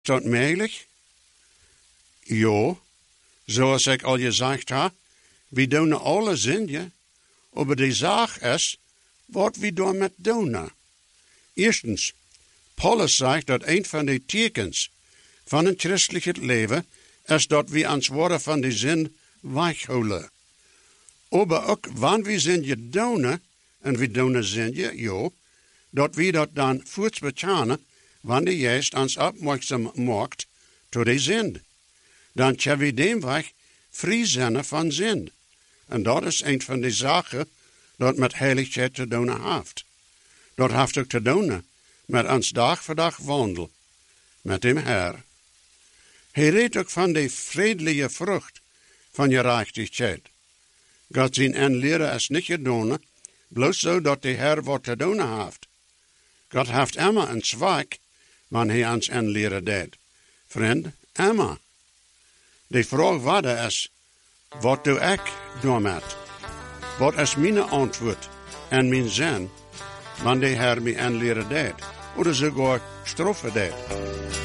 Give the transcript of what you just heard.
dat mogelijk? Ja, zoals ik al gezegd heb, we doen alle zinnen, maar de zaak is, wat we daarmee doen. Eerstens, Paulus zegt dat een van de tekens van een christelijk leven is dat we ons woorden van de zin weghouden. Maar ook wanneer we zinnen doen, en we doen zinnen, ja, dat we dat dan voorts bekennen, wanneer de Geest ons opmerkzaam maakt tot de zin. Dan kunnen we demweg vrij zijn van zin. En dat is een van de zaken dat met heiligheid te doen heeft. Dat heeft ook te doen met ons dag voor dag wandel met dem Heer. Hij redt ook van de vredelige vrucht van je gerechtigheid. God zijn aanleren is niet gedaan, bloos zo dat de Heer wat te doen heeft. God heeft immer een zwak, wanneer hij ons aanleren deed. Vriend, immer. De vraag wat is, wat doe ik daarmee? Wat is mijn antwoord en mijn zin, wanneer de Heer mij aanleren deed, of sogar straffen deed?